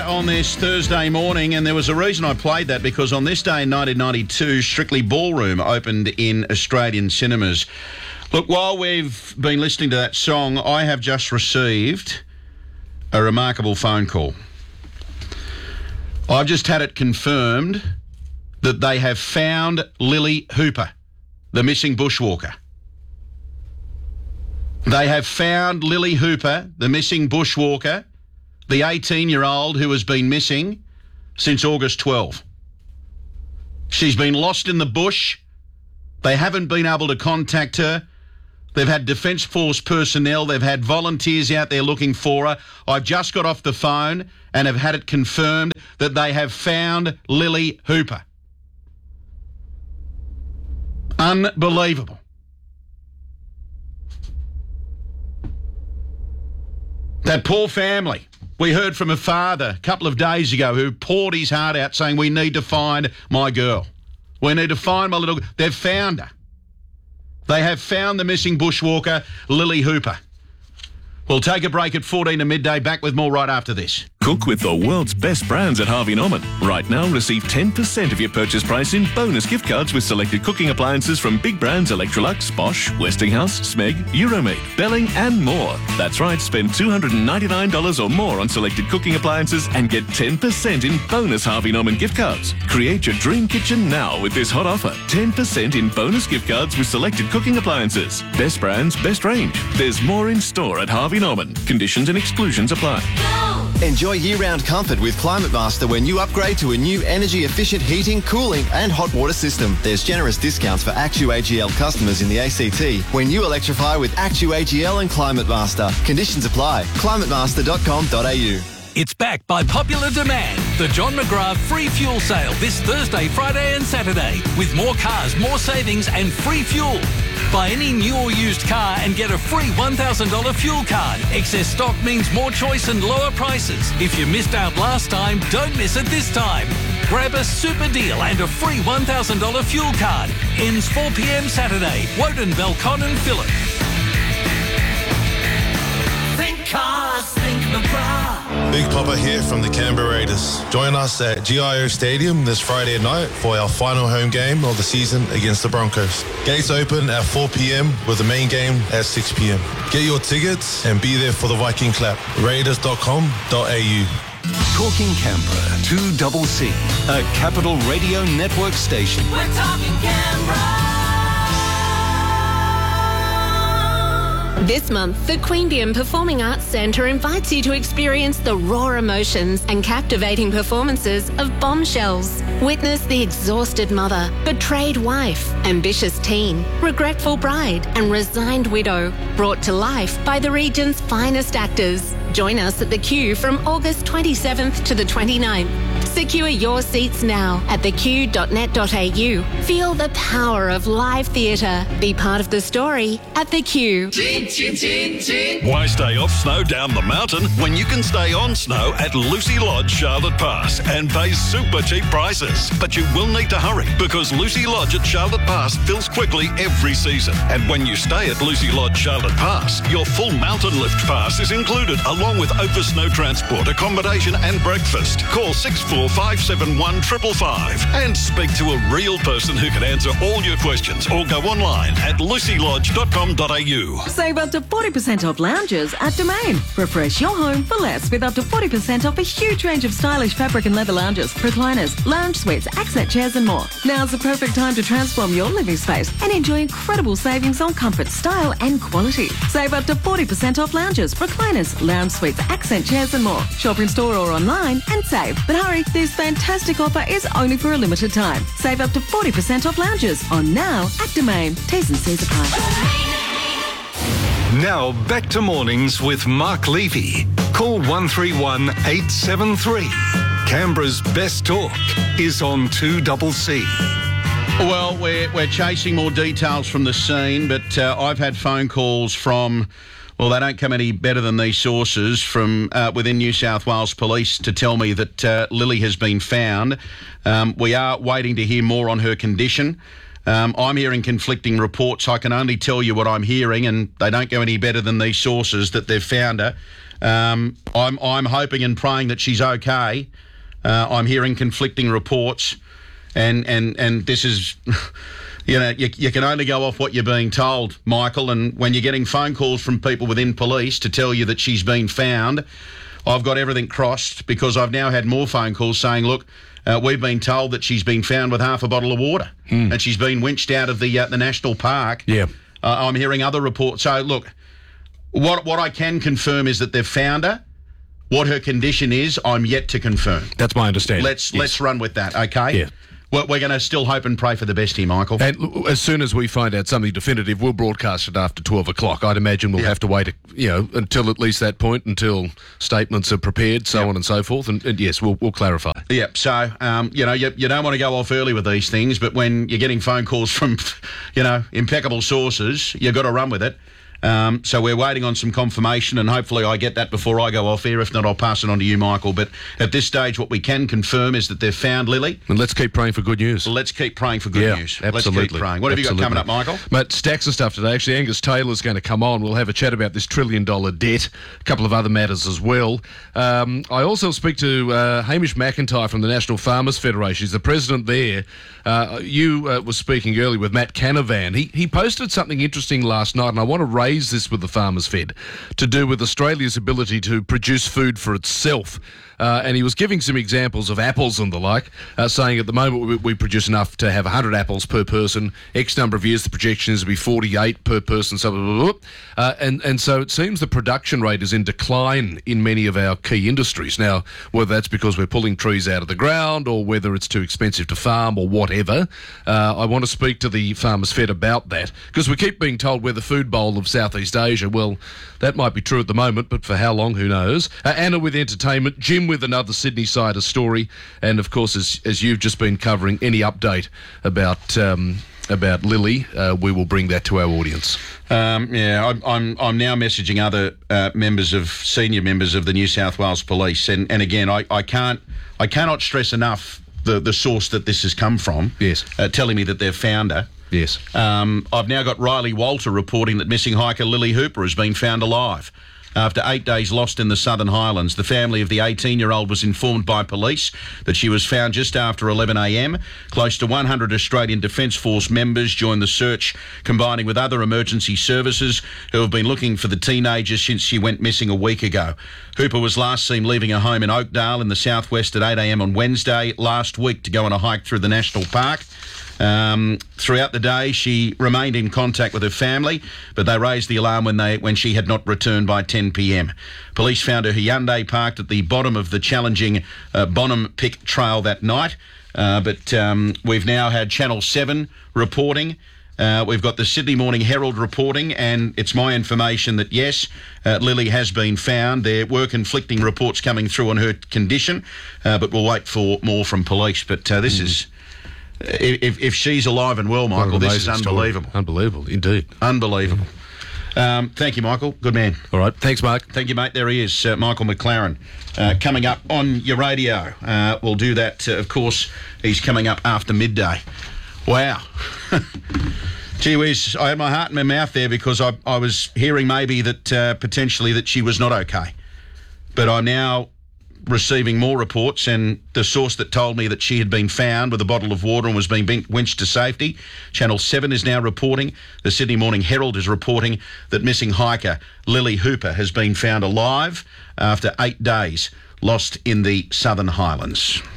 on this Thursday morning, and there was a reason I played that, because on this day in 1992, Strictly Ballroom opened in Australian cinemas. Look, while we've been listening to that song, I have just received a remarkable phone call. I've just had it confirmed that they have found Lily Hooper, the missing bushwalker. They have found Lily Hooper, the missing bushwalker, the 18-year-old who has been missing since August 12. She's been lost in the bush. They haven't been able to contact her. They've had Defence Force personnel. They've had volunteers out there looking for her. I've just got off the phone and have had it confirmed that they have found Lily Hooper. Unbelievable. That poor family. We heard from a father a couple of days ago who poured his heart out saying, we need to find my girl. We need to find my little... They've found her. They have found the missing bushwalker, Lily Hooper. We'll take a break at 14 to midday. Back with more right after this. Cook with the world's best brands at Harvey Norman. Right now, receive 10% of your purchase price in bonus gift cards with selected cooking appliances from big brands Electrolux, Bosch, Westinghouse, Smeg, Euromade, Belling and more. That's right, spend $299 or more on selected cooking appliances and get 10% in bonus Harvey Norman gift cards. Create your dream kitchen now with this hot offer. 10% in bonus gift cards with selected cooking appliances. Best brands, best range. There's more in store at Harvey Norman. Conditions and exclusions apply. Enjoy year-round comfort with Climate Master when you upgrade to a new energy-efficient heating, cooling and hot water system. There's generous discounts for AccuAGL customers in the ACT when you electrify with AccuAGL and Climate Master. Conditions apply. climatemaster.com.au. It's back by popular demand. The John McGrath free fuel sale this Thursday, Friday and Saturday. With more cars, more savings and free fuel. Buy any new or used car and get a free $1,000 fuel card. Excess stock means more choice and lower prices. If you missed out last time, don't miss it this time. Grab a super deal and a free $1,000 fuel card. Ends 4 p.m. Saturday. Woden, Belcon and Phillip. Think cars, think McGrath. Big Papa here from the Canberra Raiders. Join us at GIO Stadium this Friday night for our final home game of the season against the Broncos. Gates open at 4 p.m. with the main game at 6 p.m. Get your tickets and be there for the Viking clap. Raiders.com.au. Talking Canberra, 2CC, a Capital Radio Network station. We're talking Canberra. This month, the Queanbeyan Performing Arts Centre invites you to experience the raw emotions and captivating performances of Bombshells. Witness the exhausted mother, betrayed wife, ambitious teen, regretful bride and resigned widow, brought to life by the region's finest actors. Join us at The Q from August 27th to the 29th. Secure your seats now at theq.net.au. Feel the power of live theatre. Be part of the story at The Q. Why stay off snow down the mountain when you can stay on snow at Lucy Lodge, Charlotte Pass and pay super cheap prices? But you will need to hurry because Lucy Lodge at Charlotte Pass fills quickly every season. And when you stay at Lucy Lodge, Charlotte Pass, your full mountain lift pass is included along with over snow transport, accommodation and breakfast. Call 6457 555 and speak to a real person who can answer all your questions or go online at lucylodge.com.au. Save up to 40% off lounges at Domain. Refresh your home for less with up to 40% off a huge range of stylish fabric and leather lounges, recliners, lounge suites, accent chairs and more. Now's the perfect time to transform your living space and enjoy incredible savings on comfort, style and quality. Save up to 40% off lounges, recliners, lounge suites, accent chairs and more. Shop in store or online and save. But hurry, this fantastic offer is only for a limited time. Save up to 40% off lounges on now at Domain. T's and C's apply. Now back to mornings with Mark Levy. Call 131 873. Canberra's best talk is on 2CC. Well, we're chasing more details from the scene, but I've had phone calls from... Well, they don't come any better than these sources from within New South Wales Police to tell me that Lily has been found. We are waiting to hear more on her condition. I'm hearing conflicting reports. I can only tell you what I'm hearing, and they don't go any better than these sources that they've found her. I'm hoping and praying that she's okay. I'm hearing conflicting reports, and this is, you know, you can only go off what you're being told, Michael. And when you're getting phone calls from people within police to tell you that she's been found, I've got everything crossed, because I've now had more phone calls saying, look, we've been told that she's been found with half a bottle of water and she's been winched out of the national park. Yeah. I'm hearing other reports. So, look, what I can confirm is that they've found her. What her condition is, I'm yet to confirm. That's my understanding. Let's run with that, okay? Yeah. We're going to still hope and pray for the best here, Michael. And as soon as we find out something definitive, we'll broadcast it after 12 o'clock. I'd imagine we'll have to wait, until at least that point, until statements are prepared, so on and so forth. And yes, we'll clarify. Yep. So, you don't want to go off early with these things, but when you're getting phone calls from, impeccable sources, you've got to run with it. So we're waiting on some confirmation, and hopefully I get that before I go off air. If not, I'll pass it on to you, Michael. But at this stage, what we can confirm is that they've found Lily. And let's keep praying for good news. Let's keep praying for good news. Absolutely. Let's keep praying. What have you got coming up, Michael? Mate, stacks of stuff today. Actually, Angus Taylor's going to come on. We'll have a chat about this $1 trillion debt, a couple of other matters as well. I also speak to Hamish McIntyre from the National Farmers Federation. He's the president there. You were speaking earlier with Matt Canavan. He posted something interesting last night, and I want to raise this with the Farmers Fed, to do with Australia's ability to produce food for itself. And he was giving some examples of apples and the like, saying at the moment we produce enough to have 100 apples per person. X number of years, the projection is to be 48 per person. And so it seems the production rate is in decline in many of our key industries. Now, whether that's because we're pulling trees out of the ground or whether it's too expensive to farm or whatever, I want to speak to the Farmers Fed about that, because we keep being told we're the food bowl of Southeast Asia. Well, that might be true at the moment, but for how long, who knows? Anna with entertainment, Jim with another Sydney Sider story, and of course, as you've just been covering, any update about Lily, we will bring that to our audience. I'm now messaging other senior members of the New South Wales Police, and again, I cannot stress enough the source that this has come from. Yes, telling me that they've found her. Yes. I've now got Riley Walter reporting that missing hiker Lily Hooper has been found alive. After 8 days lost in the Southern Highlands, the family of the 18-year-old was informed by police that she was found just after 11 a.m. Close to 100 Australian Defence Force members joined the search, combining with other emergency services who have been looking for the teenager since she went missing a week ago. Hooper was last seen leaving her home in Oakdale in the southwest at 8 a.m. on Wednesday last week to go on a hike through the national park. Throughout the day, she remained in contact with her family, but they raised the alarm when she had not returned by 10 p.m. Police found her Hyundai parked at the bottom of the challenging Bonham Pick Trail that night, but we've now had Channel 7 reporting. We've got the Sydney Morning Herald reporting, and it's my information that, yes, Lily has been found. There were conflicting reports coming through on her condition, but we'll wait for more from police. But this is... If she's alive and well, Michael, this is unbelievable. Story. Unbelievable, indeed. Unbelievable. Thank you, Michael. Good man. All right. Thanks, Mark. Thank you, mate. There he is, Michael McLaren, coming up on your radio. We'll do that, of course. He's coming up after midday. Wow. Gee whiz, I had my heart in my mouth there because I was hearing maybe that potentially that she was not okay. But I'm now receiving more reports, and the source that told me that she had been found with a bottle of water and was being winched to safety, Channel 7 is now reporting. The Sydney Morning Herald is reporting that missing hiker Lily Hooper has been found alive after 8 days lost in the Southern Highlands.